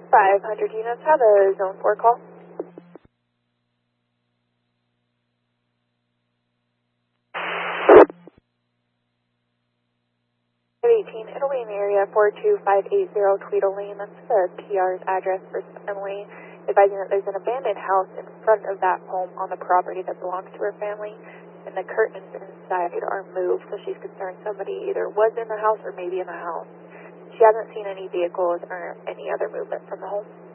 500 units, have a zone 4 call. 18, Italy in the area, 42580 Tweedle Lane. That's the PR's address for Emily, advising that there's an abandoned house in front of that home on the property that belongs to her family, and the curtains inside are moved, so she's concerned somebody either was in the house or maybe in the house. She hasn't seen any vehicles or any other movement from the home.